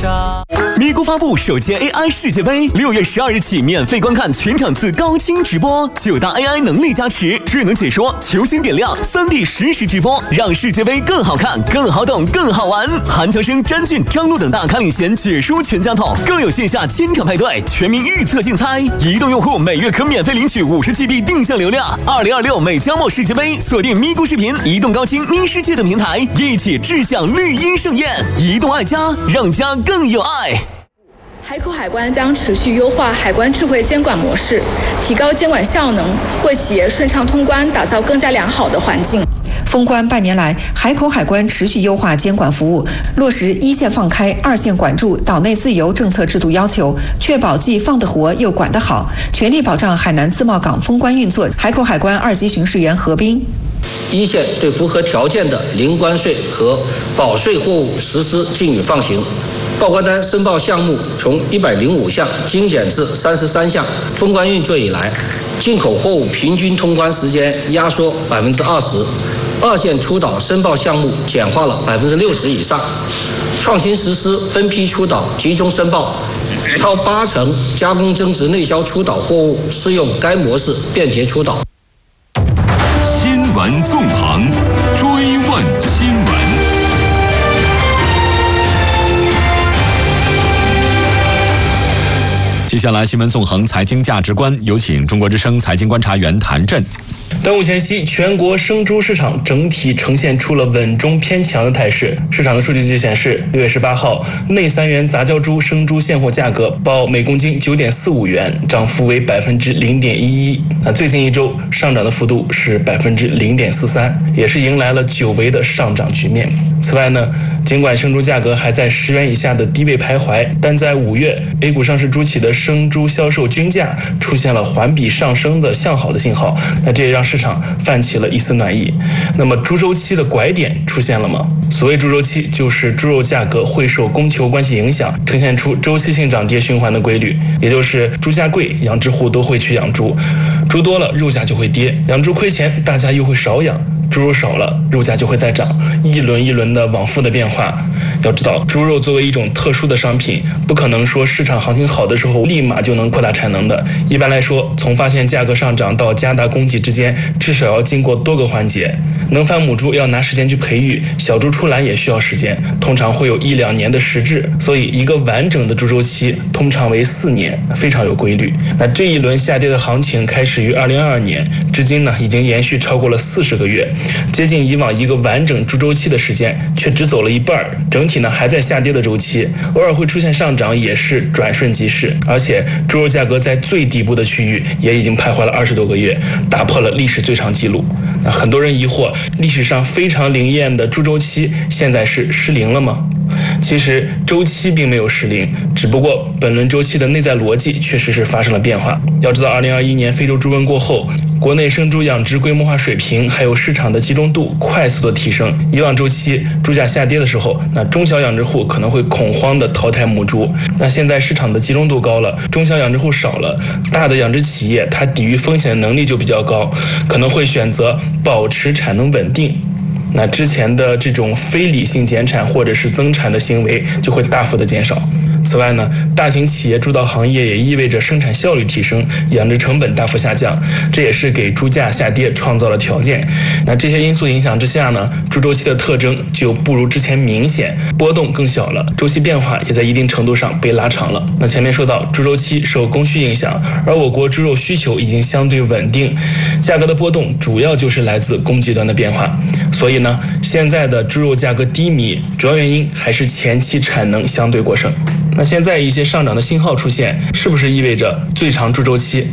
沙。 咪咕发布首届 AI 世界杯，6月12日起免费观看全场次高清直播，9大 AI 能力加持，智能解说，球星点亮，3D 实时直播，让世界杯更好看、更好懂、更好玩。韩乔生、詹俊、张璐等大咖领衔解说全家桶，更有线下千场派对、全民预测竞猜。移动用户每月可免费领取50GB 定向流量。2026美加墨世界杯，锁定咪咕视频、移动高清咪世界等平台，一起志向绿茵盛宴。移动爱家，让家更有爱。 海口海关将持续优化海关智慧监管模式，提高监管效能，为企业顺畅通关打造更加良好的环境。 封关半年来，海口海关持续优化监管服务，落实一线放开、二线管住、岛内自由政策制度要求，确保既放得活又管得好，全力保障海南自贸港封关运作。海口海关2级巡视员何斌。 一线对符合条件的零关税和保税货物实施禁运放行，报关单申报项目从105项精简至33项。封关运作以来，进口货物平均通关时间压缩20%，二线出岛申报项目简化了60%以上，创新实施分批出岛集中申报，超80%加工增值内销出岛货物适用该模式便捷出岛。 新闻纵横，追问新闻。接下来新闻纵横财经价值观，有请中国之声财经观察员谭震。 端午前夕，全国生猪市场整体呈现出了稳中偏强的态势。市场的数据显示，6月18号，内3元杂交猪生猪现货价格报每公斤9.45元，涨幅为0.11%。最近一周上涨的幅度是0.43%，也是迎来了久违的上涨局面。此外呢，尽管生猪价格还在10元以下的低位徘徊，但在5月 A 股上市猪企的生猪销售均价出现了环比上升的向好的信号，那这也让市场泛起了一丝暖意。那么猪周期的拐点出现了吗？所谓猪周期，就是猪肉价格会受供求关系影响，呈现出周期性涨跌循环的规律，也就是猪价贵，养殖户都会去养猪，猪多了肉价就会跌，养猪亏钱，大家又会少养，猪肉少了，肉价就会再涨，一轮一轮的往复的变化。要知道，猪肉作为一种特殊的商品，不可能说市场行情好的时候立马就能扩大产能的。一般来说，从发现价格上涨到加大供给之间，至少要经过多个环节。能繁母猪要拿时间去培育，小猪出栏也需要时间，通常会有1-2年的时制，所以一个完整的猪周期通常为4年，非常有规律。那这一轮下跌的行情开始于2022年，至今呢已经延续超过了40个月，接近以往一个完整猪周期的时间，却只走了一半，整体呢还在下跌的周期，偶尔会出现上涨，也是转瞬即逝。而且猪肉价格在最底部的区域也已经徘徊了20多个月，打破了历史最长纪录。那很多人疑惑，历史上非常灵验的猪周期现在是失灵了吗？其实周期并没有失灵，只不过本轮周期的内在逻辑确实是发生了变化。要知道2021年非洲猪瘟过后，国内生猪养殖规模化水平还有市场的集中度快速的提升。以往周期猪价下跌的时候，那中小养殖户可能会恐慌的淘汰母猪，那现在市场的集中度高了，中小养殖户少了，大的养殖企业它抵御风险的能力就比较高，可能会选择保持产能稳定。那之前的这种非理性减产或者是增产的行为就会大幅的减少。此外呢，大型企业主导行业也意味着生产效率提升，养殖成本大幅下降，这也是给猪价下跌创造了条件。那这些因素影响之下呢，猪周期的特征就不如之前明显，波动更小了，周期变化也在一定程度上被拉长了。那前面说到，猪周期受供需影响，而我国猪肉需求已经相对稳定，价格的波动主要就是来自供给端的变化。所以呢，现在的猪肉价格低迷，主要原因还是前期产能相对过剩。那现在一些上涨的信号出现，是不是意味着最长猪周期